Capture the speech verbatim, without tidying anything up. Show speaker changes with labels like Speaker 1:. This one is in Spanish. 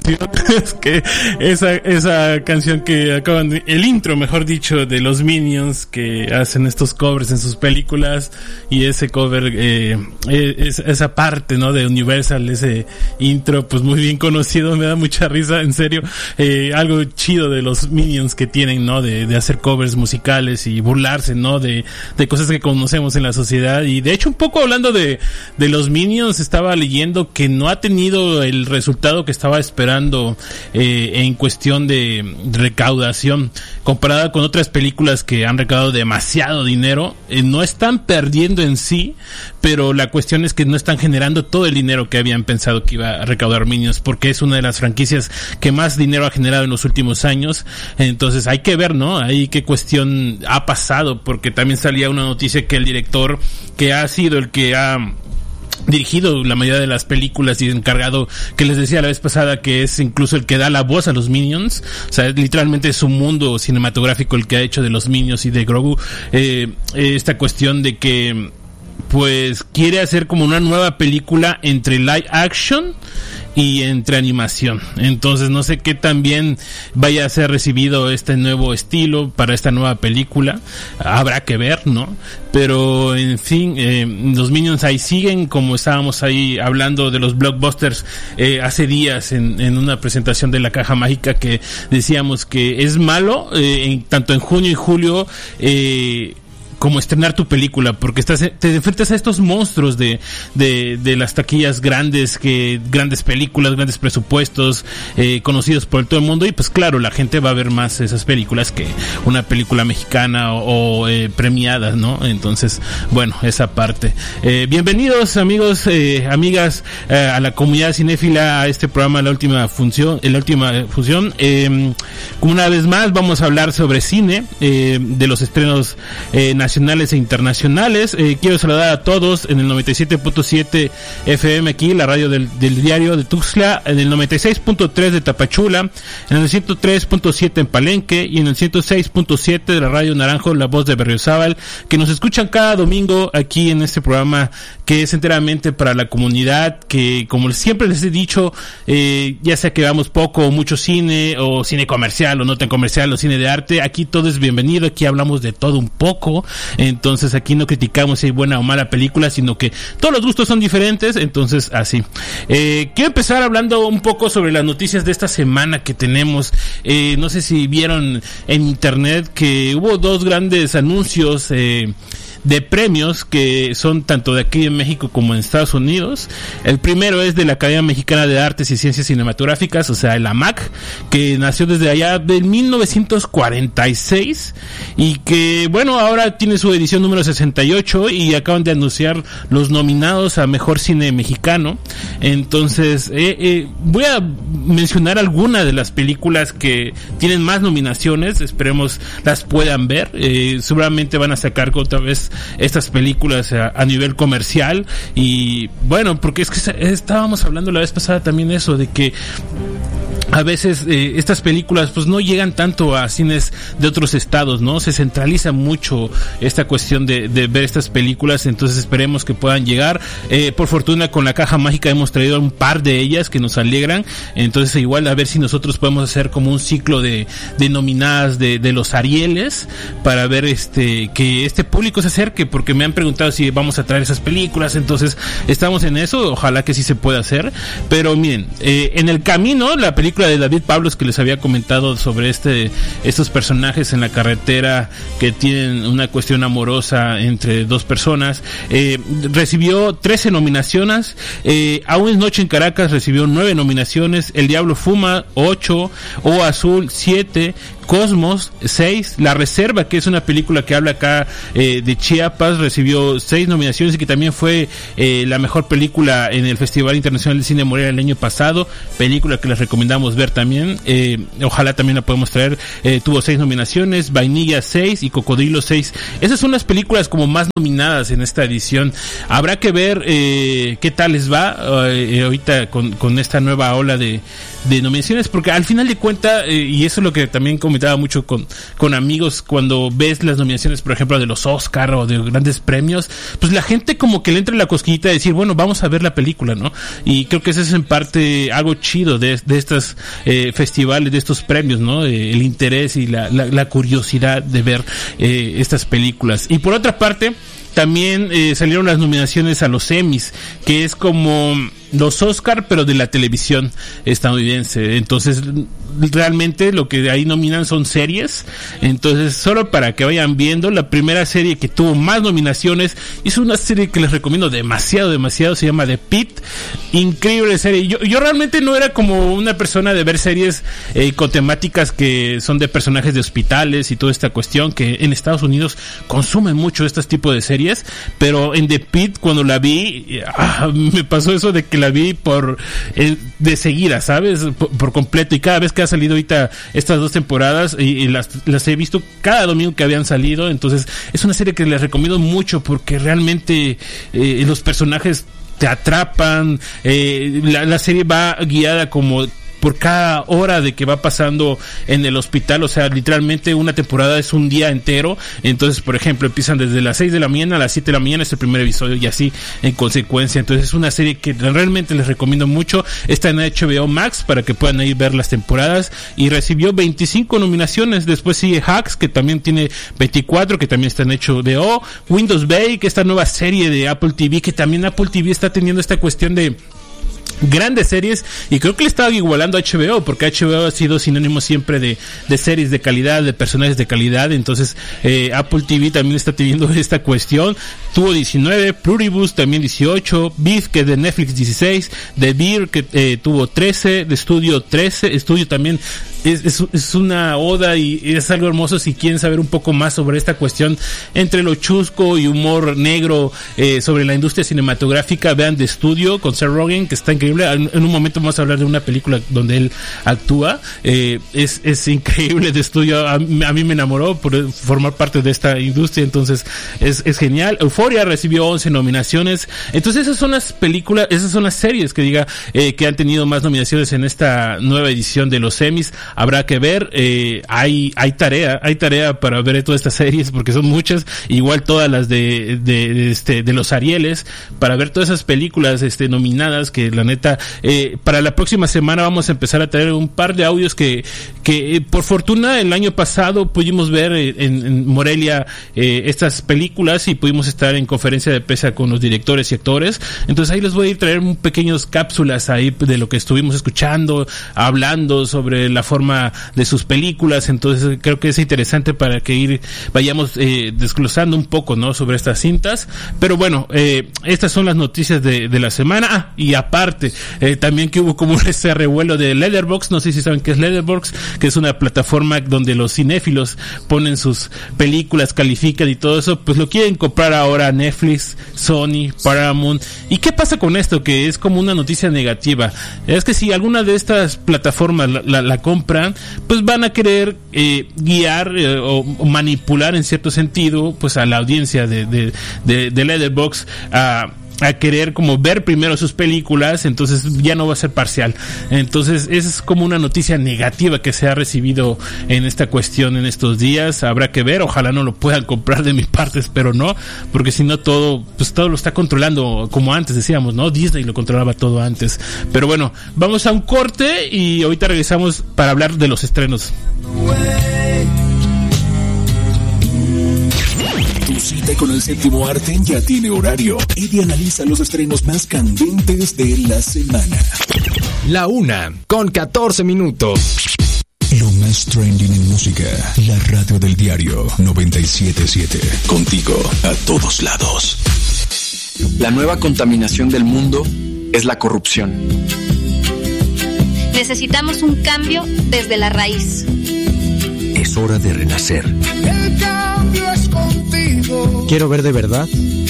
Speaker 1: canción, es que esa, esa canción que acaban de, el intro, mejor dicho, de los Minions que hacen estos covers en sus películas, y ese cover, eh, es, esa parte, ¿no? De Universal, ese intro, pues muy bien conocido, me da mucha risa, en serio, eh, algo chido de los Minions que tienen, ¿no? De, de hacer covers musicales y burlarse, ¿no? De, de cosas que conocemos en la sociedad. Y de hecho, un poco hablando de, de los Minions, estaba leyendo que no ha tenido el resultado que estaba esperando eh, en cuestión de recaudación comparada con otras películas que han recaudado demasiado dinero. Eh, no están perdiendo en sí, pero la cuestión es que no están generando todo el dinero que habían pensado que iba a recaudar Minions, porque es una de las franquicias que más dinero ha generado en los últimos años. Entonces hay que ver, ¿no? Ahí qué cuestión ha pasado, porque también salía una noticia que el director, que ha sido el que ha dirigido la mayoría de las películas y encargado, que les decía la vez pasada, que es incluso el que da la voz a los Minions, o sea, literalmente es un mundo cinematográfico el que ha hecho de los Minions y de Grogu, eh, esta cuestión de que pues quiere hacer como una nueva película entre live action y entre animación. Entonces no sé qué tan bien vaya a ser recibido este nuevo estilo para esta nueva película, habrá que ver, ¿no? Pero en fin, eh, los Minions ahí siguen, como estábamos ahí hablando de los blockbusters eh, hace días en, en una presentación de la Caja Mágica, que decíamos que es malo, eh, en, tanto en junio y julio, eh, como estrenar tu película, porque estás, te enfrentas a estos monstruos de, de, de las taquillas grandes, que grandes películas, grandes presupuestos, eh, conocidos por todo el mundo, y pues claro, la gente va a ver más esas películas que una película mexicana o, o eh, premiada, ¿no? Entonces, bueno, esa parte. Eh, bienvenidos amigos, eh, amigas, eh, a la comunidad cinéfila, a este programa, la última función, la última función. Eh, una vez más vamos a hablar sobre cine, eh, de los estrenos eh, nacionales e internacionales. Eh, quiero saludar a todos en el noventa y siete punto siete F M aquí, la radio del, del diario de Tuxtla, en el noventa y seis punto tres de Tapachula, en el ciento tres punto siete en Palenque y en el ciento seis punto siete de la radio Naranjo, la voz de Berriozábal, que nos escuchan cada domingo aquí en este programa que es enteramente para la comunidad, que como siempre les he dicho, eh, ya sea que veamos poco o mucho cine, o cine comercial o no tan comercial, o cine de arte, aquí todo es bienvenido, aquí hablamos de todo un poco. Entonces aquí no criticamos si hay buena o mala película, sino que todos los gustos son diferentes. Entonces así, eh, quiero empezar hablando un poco sobre las noticias de esta semana que tenemos. Eh, no sé si vieron en internet que hubo dos grandes anuncios eh, de premios que son tanto de aquí en México como en Estados Unidos. El primero es de la Academia Mexicana de Artes y Ciencias Cinematográficas, o sea, el A M A C, que nació desde allá del mil novecientos cuarenta y seis y que, bueno, ahora tiene su edición número sesenta y ocho y acaban de anunciar los nominados a Mejor Cine Mexicano. Entonces, eh, eh, voy a mencionar algunas de las películas que tienen más nominaciones, esperemos las puedan ver. Eh, seguramente van a sacar otra vez estas películas a, a nivel comercial, y bueno, porque es que estábamos hablando la vez pasada también eso de que a veces eh, estas películas pues no llegan tanto a cines de otros estados, ¿no? Se centraliza mucho esta cuestión de, de ver estas películas, entonces esperemos que puedan llegar. Eh, por fortuna con la Caja Mágica hemos traído un par de ellas que nos alegran, entonces igual a ver si nosotros podemos hacer como un ciclo de, de nominadas de, de los Arieles, para ver este que este público se acerque, porque me han preguntado si vamos a traer esas películas, entonces estamos en eso, ojalá que sí se pueda hacer. Pero miren, eh, en el camino, la película de David Pablos que les había comentado sobre este estos personajes en la carretera que tienen una cuestión amorosa entre dos personas, eh, recibió trece nominaciones. eh, Aún es Noche en Caracas recibió nueve nominaciones, El Diablo Fuma ocho, O Azul siete, Cosmos seis, La Reserva, que es una película que habla acá eh, de Chiapas, recibió seis nominaciones y que también fue eh, la mejor película en el Festival Internacional de Cine de Morelia el año pasado, película que les recomendamos ver también. Eh, ojalá también la podemos traer. Eh, tuvo seis nominaciones, Vainilla seis y Cocodrilo seis. Esas son las películas como más nominadas en esta edición. Habrá que ver eh, qué tal les va eh, ahorita con, con esta nueva ola de, de nominaciones, porque al final de cuentas, eh, y eso es lo que también como comentaba mucho con, con amigos cuando ves las nominaciones, por ejemplo, de los Oscar o de grandes premios, pues la gente como que le entra la cosquillita de decir, bueno, vamos a ver la película, ¿no? Y creo que eso es en parte algo chido de, de estos eh, festivales, de estos premios, ¿no? Eh, el interés y la, la, la curiosidad de ver eh, estas películas. Y por otra parte, también eh, salieron las nominaciones a los Emmys, que es como los Oscar pero de la televisión estadounidense. Entonces realmente lo que ahí nominan son series. Entonces solo para que vayan viendo, la primera serie que tuvo más nominaciones es una serie que les recomiendo demasiado, demasiado, se llama The Pitt. Increíble serie. Yo, yo realmente no era como una persona de ver series eh, con temáticas que son de personajes de hospitales y toda esta cuestión, que en Estados Unidos consumen mucho este tipo de series, pero en The Pitt cuando la vi, ah, me pasó eso de que la vi por eh, de seguida, ¿sabes? Por, por completo, y cada vez que ha salido ahorita estas dos temporadas y, y las, las he visto cada domingo que habían salido. Entonces es una serie que les recomiendo mucho porque realmente eh, los personajes te atrapan, eh, la, la serie va guiada como por cada hora de que va pasando en el hospital, o sea, literalmente una temporada es un día entero. Entonces, por ejemplo, empiezan desde las seis de la mañana a las siete de la mañana, es el primer episodio, y así en consecuencia. Entonces es una serie que realmente les recomiendo mucho. Está en H B O Max para que puedan ir ver las temporadas, y recibió veinticinco nominaciones. Después sigue Hacks, que también tiene veinticuatro, que también está en H B O. Windows Bay, que esta nueva serie de Apple T V, que también Apple T V está teniendo esta cuestión de grandes series, y creo que le estaba igualando a H B O, porque H B O ha sido sinónimo siempre de, de series de calidad, de personajes de calidad. Entonces eh, Apple T V también está teniendo esta cuestión. Tuvo diecinueve, Pluribus también dieciocho, Beef, que es de Netflix, dieciséis, The Beer, que eh, tuvo trece, de Studio trece, Studio también es, es, es una oda y es algo hermoso si quieren saber un poco más sobre esta cuestión entre lo chusco y humor negro eh, sobre la industria cinematográfica. Vean The Studio con Seth Rogen, que está increíble. En, en un momento vamos a hablar de una película donde él actúa. Eh, es, es increíble The Studio. A, a mí me enamoró por formar parte de esta industria, entonces es, es genial. Euphoria recibió once nominaciones. Entonces esas son las películas, esas son las series que diga eh, que han tenido más nominaciones en esta nueva edición de los Emmys. Habrá que ver, eh, hay hay tarea, hay tarea para ver todas estas series porque son muchas, igual todas las de de, de este de los Arieles, para ver todas esas películas este nominadas, que la neta eh, para la próxima semana vamos a empezar a traer un par de audios que que eh, por fortuna el año pasado pudimos ver eh, en, en Morelia eh, estas películas, y pudimos estar en conferencia de prensa con los directores y actores. Entonces ahí les voy a ir traer un pequeños cápsulas ahí de lo que estuvimos escuchando, hablando sobre la forma de sus películas. Entonces creo que es interesante para que ir vayamos eh, desglosando un poco, ¿no?, sobre estas cintas. Pero bueno, eh, estas son las noticias de, de la semana. Ah, y aparte eh, también que hubo como ese revuelo de Letterboxd. No sé si saben qué es Letterboxd, que es una plataforma donde los cinéfilos ponen sus películas, califican y todo eso. Pues lo quieren comprar ahora Netflix, Sony, Paramount. ¿Y qué pasa con esto? Que es como una noticia negativa. Es que si alguna de estas plataformas la, la, la compran, pues van a querer eh, guiar eh, o, o manipular en cierto sentido pues a la audiencia de, de, de, de Letterboxd a a querer como ver primero sus películas. Entonces ya no va a ser parcial. Entonces es como una noticia negativa que se ha recibido en esta cuestión en estos días. Habrá que ver, ojalá no lo puedan comprar de mi parte, espero no, porque si no todo, pues todo lo está controlando como antes decíamos, ¿no? Disney lo controlaba todo antes. Pero bueno, vamos a un corte y ahorita regresamos para hablar de los estrenos.
Speaker 2: Tu cita con el séptimo arte ya tiene horario. Eddie analiza los estrenos más candentes de la semana.
Speaker 3: La una, con catorce minutos.
Speaker 2: Lo más trending en música. La radio del diario noventa y siete punto siete. Contigo a todos lados.
Speaker 4: La nueva contaminación del mundo es la corrupción.
Speaker 5: Necesitamos un cambio desde la raíz.
Speaker 6: Es hora de renacer.
Speaker 7: El cambio es contigo.
Speaker 6: Quiero ver de verdad